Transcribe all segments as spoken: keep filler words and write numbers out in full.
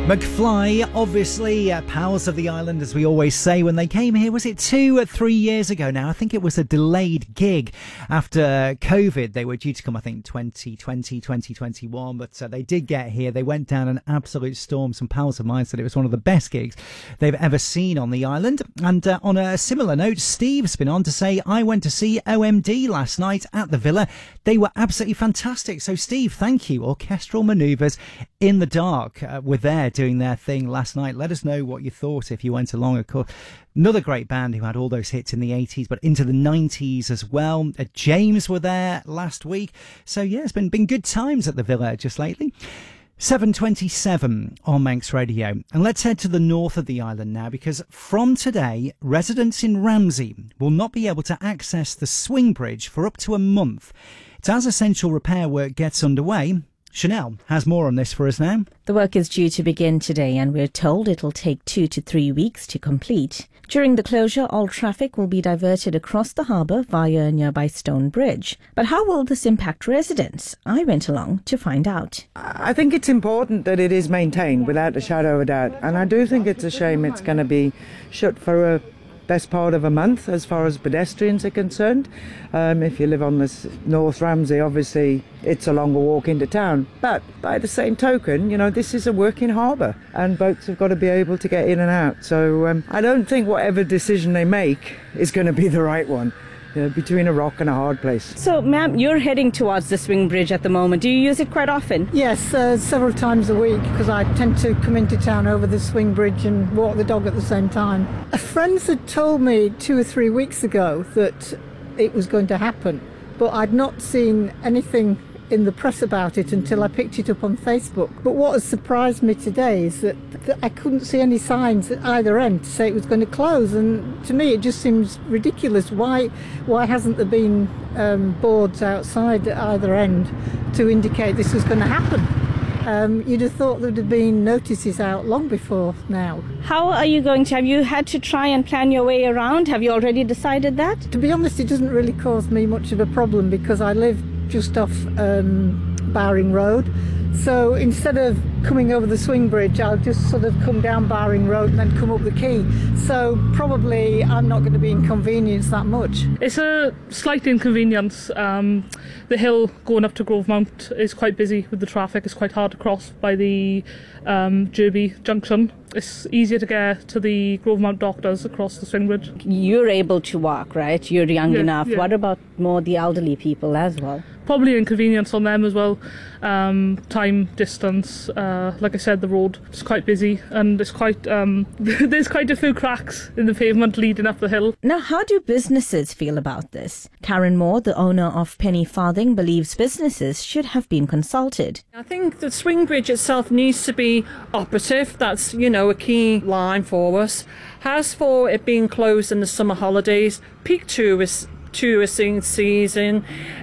McFly, obviously, uh, pals of the island, as we always say. When they came here, was it two or three years ago now? I think it was a delayed gig after COVID. They were due to come, I think, twenty twenty, twenty twenty-one, but uh, they did get here. They went down an absolute storm. Some pals of mine said it was one of the best gigs they've ever seen on the island. And uh, on a similar note, Steve's been on to say, I went to see O M D last night at the Villa. They were absolutely fantastic. So, Steve, thank you. Orchestral Manoeuvres in the Dark uh, were there doing their thing last night. Let us know what you thought if you went along. Of course, another great band who had all those hits in the eighties, but into the nineties as well. Uh, James were there last week. So, yeah, it's been, been good times at the Villa just lately. seven twenty-seven on Manx Radio. And let's head to the north of the island now, because from today, residents in Ramsey will not be able to access the swing bridge for up to a month. It's as essential repair work gets underway. Chanel has more on this for us now. The work is due to begin today, and we're told it'll take two to three weeks to complete. During the closure, all traffic will be diverted across the harbour via a nearby stone bridge. But how will this impact residents? I went along to find out. I think it's important that it is maintained without a shadow of a doubt. And I do think it's a shame it's going to be shut for a best part of a month as far as pedestrians are concerned. Um, if you live on this North Ramsey, obviously it's a longer walk into town. But by the same token, you know, this is a working harbour and boats have got to be able to get in and out. So um, I don't think whatever decision they make is going to be the right one. Uh, between a rock and a hard place. So, ma'am, you're heading towards the swing bridge at the moment. Do you use it quite often? Yes, uh, several times a week, because I tend to come into town over the swing bridge and walk the dog at the same time. A friend had told me two or three weeks ago that it was going to happen, but I'd not seen anything in the press about it until I picked it up on Facebook. But what has surprised me today is that, that I couldn't see any signs at either end to say it was going to close, and to me it just seems ridiculous. Why why hasn't there been um, boards outside at either end to indicate this was going to happen? Um, you'd have thought there'd have been notices out long before now. How are you going to, have you had to try and plan your way around? Have you already decided that? To be honest, it doesn't really cause me much of a problem because I live just off um, Bowring Road. So instead of coming over the swing bridge, I'll just sort of come down Bowring Road and then come up the quay. So probably I'm not going to be inconvenienced that much. It's a slight inconvenience. Um, the hill going up to Grove Mount is quite busy with the traffic. It's quite hard to cross by the um, Derby junction. It's easier to get to the Grove Mount doctors across the swing bridge. You're able to walk, right? You're young yeah, enough. Yeah. What about more the elderly people as well? Probably inconvenience on them as well. Um, time, distance. Uh, like I said, the road is quite busy, and it's quite um, there's quite a few cracks in the pavement leading up the hill. Now, how do businesses feel about this? Karen Moore, the owner of Penny Farthing, believes businesses should have been consulted. I think the swing bridge itself needs to be operative. That's, you know, a key line for us. As for it being closed in the summer holidays, peak tourists touristing season,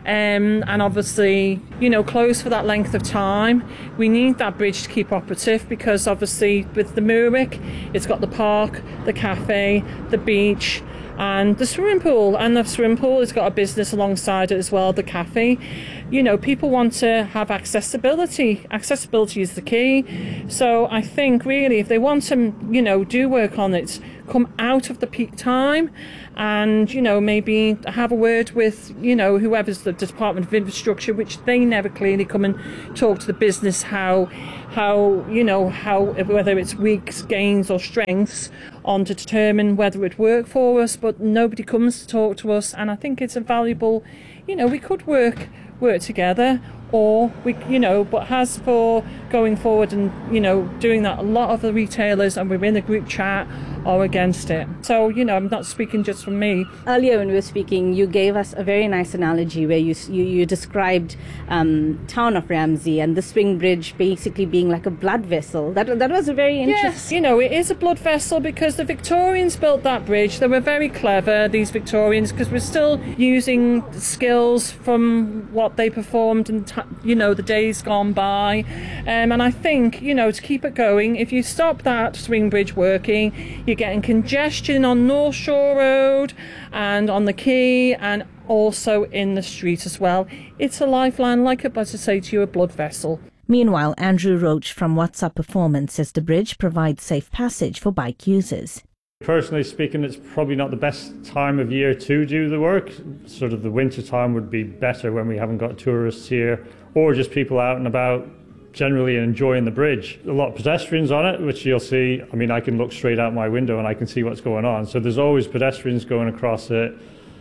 um, and obviously, you know, closed for that length of time. We need that bridge to keep operative because obviously with the Moorwick, it's got the park, the cafe, the beach and the swimming pool, and the swimming pool has got a business alongside it as well, the cafe. You know, people want to have accessibility. Accessibility is the key. So I think really if they want to, you know, do work on it, come out of the peak time and, you know, maybe have a word with, you know, whoever's the Department of Infrastructure, which they never clearly come and talk to the business how, how you know, how whether it's weaks, gains or strengths on to determine whether it work for us, but nobody comes to talk to us. And I think it's a valuable, you know, we could work work together, or we, you know, but as for going forward and, you know, doing that, a lot of the retailers, and we're in a group chat, are against it. So, you know, I'm not speaking just from me. Earlier when we were speaking, you gave us a very nice analogy where you you, you described um, town of Ramsey and the swing bridge basically being like a blood vessel. That that was a very interesting... Yes, you know, it is a blood vessel because the Victorians built that bridge. They were very clever, these Victorians, because we're still using skills from what they performed in, t- you know, the days gone by. Um, and I think, you know, to keep it going, if you stop that swing bridge working, you're getting congestion on North Shore Road and on the quay and also in the street as well. It's a lifeline, like I say to you, a blood vessel. Meanwhile, Andrew Roach from What's Up Performance says the bridge provides safe passage for bike users. Personally speaking, it's probably not the best time of year to do the work. Sort of the winter time would be better when we haven't got tourists here or just people out and about generally enjoying the bridge. A lot of pedestrians on it, which you'll see. I mean, I can look straight out my window and I can see what's going on. So there's always pedestrians going across it,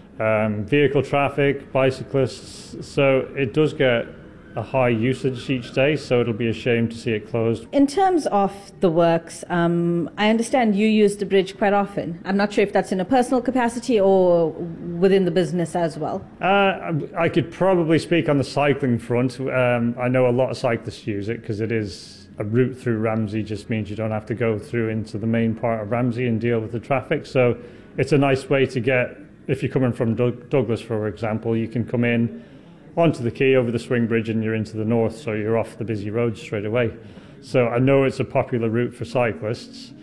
um, vehicle traffic, bicyclists. So it does get a high usage each day, so it'll be a shame to see it closed. In terms of the works, um, I understand you use the bridge quite often. I'm not sure if that's in a personal capacity or within the business as well. Uh, I could probably speak on the cycling front. Um, I know a lot of cyclists use it because it is a route through Ramsey, just means you don't have to go through into the main part of Ramsey and deal with the traffic. So it's a nice way to get, if you're coming from Doug- Douglas, for example, you can come in onto the quay over the swing bridge and you're into the north, so you're off the busy roads straight away. So I know it's a popular route for cyclists.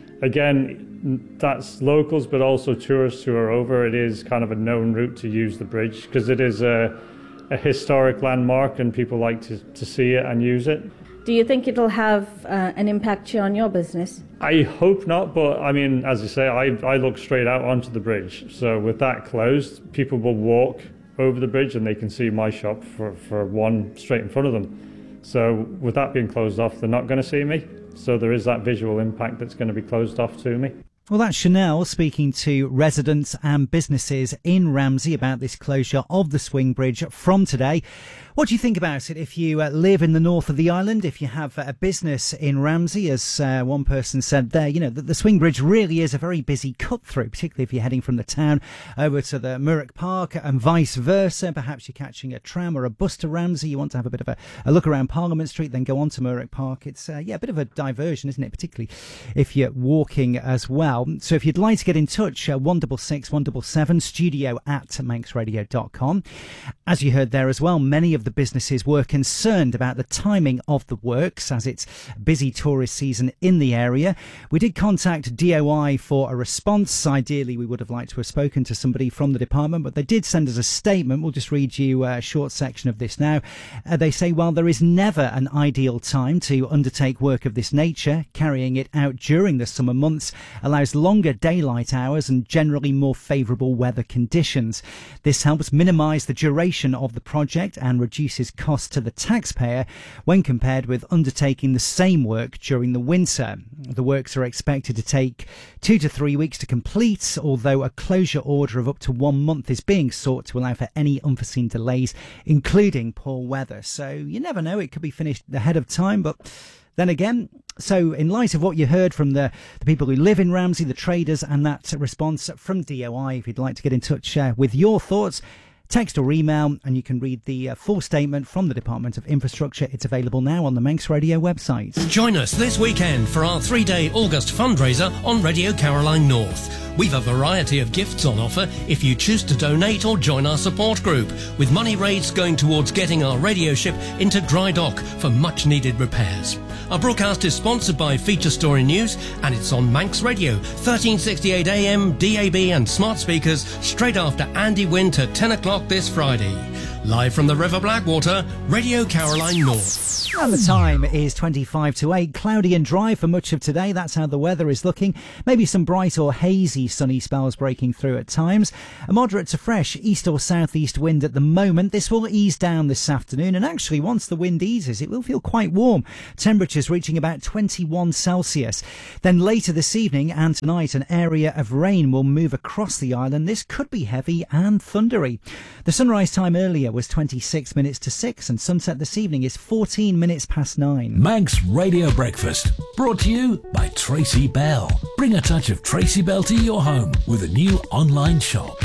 Again, that's locals but also tourists who are over. It is kind of a known route to use the bridge because it is a, a historic landmark and people like to, to see it and use it. Do you think it'll have uh, an impact on your business? I hope not, but I mean, as I say, I, I look straight out onto the bridge. So with that closed, people will walk over the bridge and they can see my shop for, for one straight in front of them. So with that being closed off, they're not going to see me. So there is that visual impact that's going to be closed off to me. Well, that's Chanel speaking to residents and businesses in Ramsey about this closure of the swing bridge from today. What do you think about it if you uh, live in the north of the island, if you have a business in Ramsey? As uh, one person said there, you know, the, the swing bridge really is a very busy cut through, particularly if you're heading from the town over to the Murrock Park and vice versa. Perhaps you're catching a tram or a bus to Ramsey. You want to have a bit of a, a look around Parliament Street, then go on to Murrock Park. It's, uh, yeah, a bit of a diversion, isn't it? Particularly if you're walking as well. So if you'd like to get in touch, uh, one six six, one seven seven, studio at manx radio dot com. As you heard there as well, many of the businesses were concerned about the timing of the works as it's busy tourist season in the area. We did contact D O I for a response. Ideally, we would have liked to have spoken to somebody from the department, but they did send us a statement. We'll just read you a short section of this now. Uh, they say, while there is never an ideal time to undertake work of this nature, carrying it out during the summer months allows longer daylight hours and generally more favourable weather conditions. This helps minimise the duration of the project and reduces costs to the taxpayer when compared with undertaking the same work during the winter. The works are expected to take two to three weeks to complete, although a closure order of up to one month is being sought to allow for any unforeseen delays, including poor weather. So you never know, it could be finished ahead of time, but then again, so in light of what you heard from the, the people who live in Ramsey, the traders, and that response from D O I, if you'd like to get in touch uh, with your thoughts, text or email, and you can read the uh, full statement from the Department of Infrastructure. It's available now on the Manx Radio website. Join us this weekend for our three-day August fundraiser on Radio Caroline North. We've a variety of gifts on offer if you choose to donate or join our support group, with money raised going towards getting our radio ship into dry dock for much-needed repairs. Our broadcast is sponsored by Feature Story News, and it's on Manx Radio, thirteen sixty-eight A M, D A B and smart speakers, straight after Andy Wint at ten o'clock this Friday. Live from the River Blackwater, Radio Caroline North. And the time is twenty-five to eight, cloudy and dry for much of today. That's how the weather is looking. Maybe some bright or hazy sunny spells breaking through at times. A moderate to fresh east or southeast wind at the moment. This will ease down this afternoon, and actually once the wind eases, it will feel quite warm. Temperatures reaching about twenty-one Celsius. Then later this evening and tonight, an area of rain will move across the island. This could be heavy and thundery. The sunrise time earlier was twenty-six minutes to six, and sunset this evening is fourteen minutes past nine. Manx Radio Breakfast, brought to you by Tracy Bell. Bring a touch of Tracy Bell to your home with a new online shop.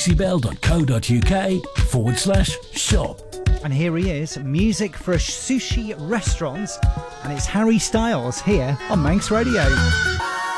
tracybell.co.uk forward slash shop. And here he is, music for a sushi restaurant, and it's Harry Styles here on Manx Radio.